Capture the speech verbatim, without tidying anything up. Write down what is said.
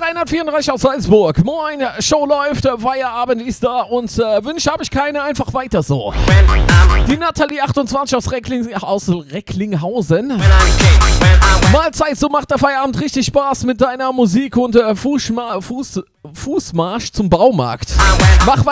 dreihundertvierunddreißig aus Salzburg. Moin, Show läuft, Feierabend ist da und äh, Wünsche habe ich keine, einfach weiter so. Die Nathalie achtundzwanzig aus, Reckling, aus Recklinghausen. Mahlzeit, so macht der Feierabend richtig Spaß mit deiner Musik und äh, Fußma- Fuß, Fußmarsch zum Baumarkt. Mach